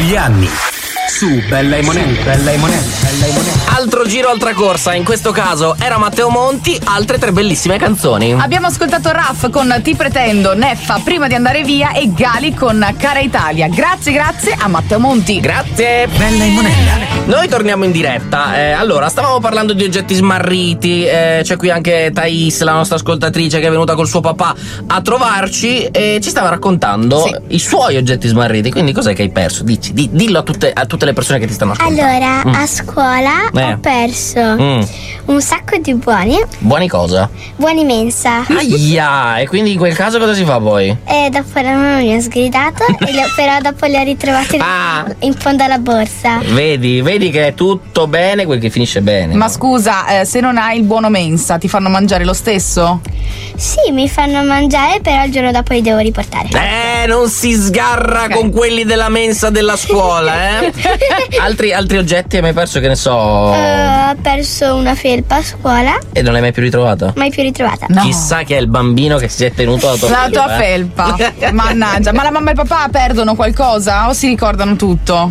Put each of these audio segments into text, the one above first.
degli anni. Su Bella e Monelli, Bella e Monelli, Bella e Monelli. Altro giro, altra corsa. In questo caso era Matteo Monti, altre 3 bellissime canzoni. Abbiamo ascoltato Raff con Ti pretendo, Neffa Prima di andare via e Gali con Cara Italia. Grazie a Matteo Monti. Grazie. Bella e Monella. Noi torniamo in diretta. Allora, stavamo parlando di oggetti smarriti. C'è qui anche Thais, la nostra ascoltatrice, che è venuta col suo papà a trovarci e ci stava raccontando i suoi oggetti smarriti. Quindi cos'è che hai perso? Dillo a tutte le persone che ti stanno ascoltando. Allora, a scuola ho perso un sacco di Buoni cosa? buoni mensa. Aia, e quindi in quel caso cosa si fa poi? E dopo la mamma mi ha sgridato, però dopo li ho ritrovati in fondo alla borsa. Vedi che è tutto bene quel che finisce bene. Ma scusa, se non hai il buono mensa, ti fanno mangiare lo stesso? Sì, mi fanno mangiare, però il giorno dopo li devo riportare. Non si sgarra con quelli della mensa della scuola, altri oggetti hai mai perso, che ne so? Ho perso una felpa a scuola. E non l'hai mai più ritrovata? Mai più ritrovata. No. Chissà che è il bambino che si è tenuto la tua felpa. Mannaggia, ma la mamma e il papà perdono qualcosa o si ricordano tutto?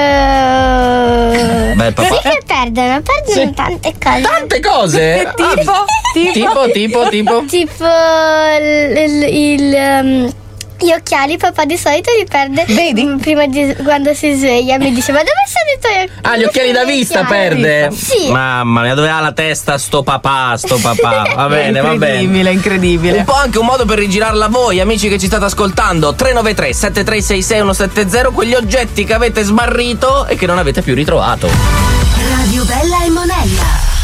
Beh, il papà. Sì che perdono tante cose. Tante cose? Tipo? Tipo gli occhiali, papà di solito li perde. Vedi? Prima di quando si sveglia mi dice: ma dove sono i tuoi occhiali? Gli occhiali da vista perde? Sì. Mamma mia, dove ha la testa sto papà? Va bene, va bene. Incredibile. Un po' anche un modo per rigirarla voi, amici che ci state ascoltando. 393 7366 170, quegli oggetti che avete smarrito e che non avete più ritrovato. Radio Bella e Monelli.